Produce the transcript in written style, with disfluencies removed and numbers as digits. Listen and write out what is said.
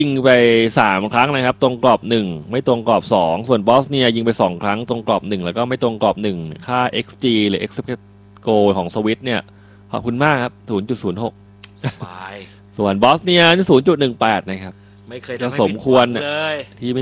ยิงไป3 ครั้งนะครับตรงกรอบ1ไม่ตรงกรอบ2ส่วนบอสเนียยิงไป2 ครั้งตรงกรอบ1แล้วก็ไม่ตรงกรอบ1ค่า XG หรือ expected goal ของสวิตเนี่ยขอบคุณมากครับ 0.06 สบายส่วนบอสเนียนี่ 0.18 นะครับไม่เคยก็ทำให้สผิมดควรหวังเลยที่